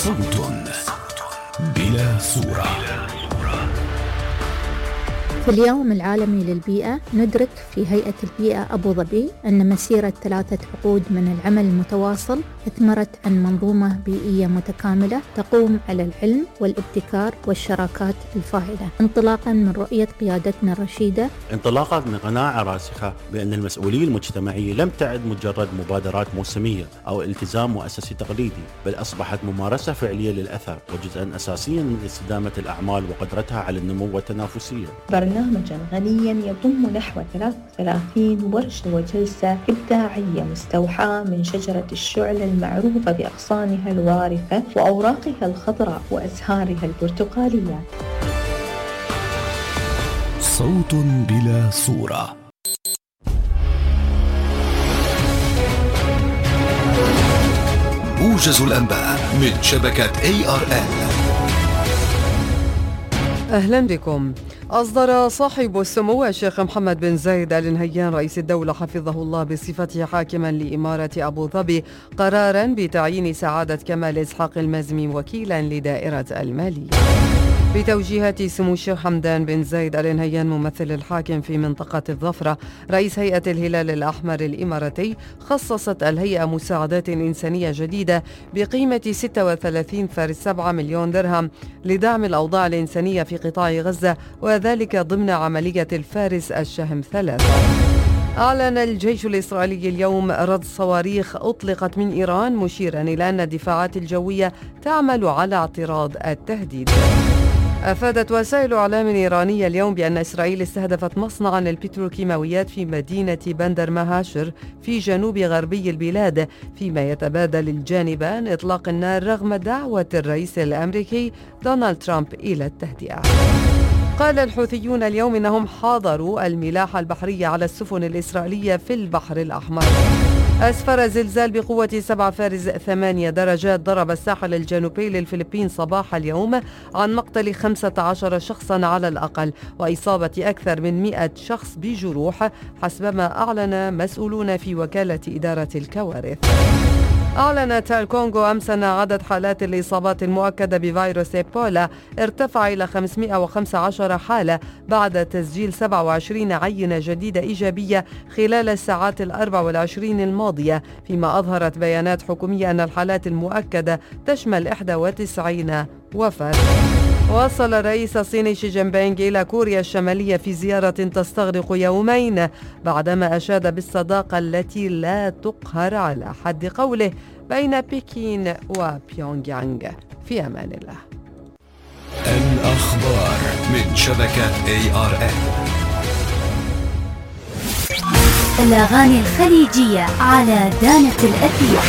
صوت بلا صورة. في اليوم العالمي للبيئة ندرك في هيئة البيئة أبو ظبي أن مسيرة 3 عقود من العمل المتواصل أثمرت عن منظومة بيئية متكاملة تقوم على العلم والابتكار والشراكات الفاعلة، انطلاقا من رؤية قيادتنا الرشيدة، انطلاقا من قناعة راسخة بأن المسؤولية المجتمعية لم تعد مجرد مبادرات موسمية أو التزام مؤسسي تقليدي، بل أصبحت ممارسة فعلية للأثر وجزءا أساسيا من استدامة الأعمال وقدرتها على النمو والتنافسية. برنامجا غنيا يضم نحو 33 ورشة وجلسة إبداعية مستوحاة من شجرة الشعلة المعروفة بأغصانها الوارفة وأوراقها الخضراء وأزهارها البرتقالية. صوت بلا صورة. موجز الأنباء من شبكة ARN. أهلا بكم. أصدر صاحب السمو الشيخ محمد بن زايد آل نهيان رئيس الدولة حفظه الله بصفته حاكما لإمارة أبو ظبي قرارا بتعيين سعادة كمال إسحاق المازمي وكيلا لدائرة المالية. بتوجيهات سمو الشيخ حمدان بن زايد آل نهيان ممثل الحاكم في منطقة الظفرة رئيس هيئة الهلال الأحمر الإماراتي، خصصت الهيئة مساعدات إنسانية جديدة بقيمة 36.7 مليون درهم لدعم الأوضاع الإنسانية في قطاع غزة، وذلك ضمن عملية الفارس الشهم 3. أعلن الجيش الإسرائيلي اليوم رد صواريخ أطلقت من إيران، مشيرا إلى أن الدفاعات الجوية تعمل على اعتراض التهديد. أفادت وسائل إعلام إيرانية اليوم بأن إسرائيل استهدفت مصنعا للبتروكيماويات في مدينة بندر مهاشر في جنوب غربي البلاد، فيما يتبادل الجانبان إطلاق النار رغم دعوة الرئيس الأمريكي دونالد ترامب إلى التهدئة. قال الحوثيون اليوم إنهم حاضروا الملاحة البحرية على السفن الإسرائيلية في البحر الأحمر. أسفر زلزال بقوة 7.8 درجات ضرب الساحل الجنوبي للفلبين صباح اليوم عن مقتل 15 شخصا على الأقل وإصابة أكثر من 100 شخص بجروح، حسبما أعلن مسؤولون في وكالة إدارة الكوارث. أعلنت الكونغو أمس أن عدد حالات الإصابات المؤكدة بفيروس إيبولا ارتفع إلى 515 حالة بعد تسجيل 27 عينة جديدة إيجابية خلال الساعات 24 الماضية، فيما أظهرت بيانات حكومية أن الحالات المؤكدة تشمل 91 وفاة. وصل الرئيس الصيني شي جين بينغ إلى كوريا الشمالية في زيارة تستغرق يومين، بعدما أشاد بالصداقة التي لا تقهر على حد قوله بين بكين وبيونغ يانغ. في أمان الله. الأخبار من شبكة ARN. الأغاني الخليجية على دانة الأثير.